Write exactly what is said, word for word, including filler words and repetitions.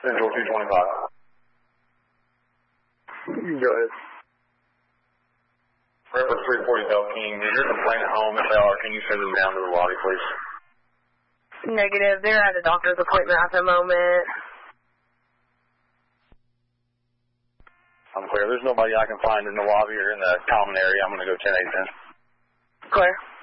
Central two twenty-five. Go ahead. Forever three forty Del King, is your complaint at home? If they are, can you send them down to the lobby, please? Negative. They're at a doctor's appointment at the moment. I'm clear. There's nobody I can find in the lobby or in the common area. I'm going to go ten eight ten. Clear.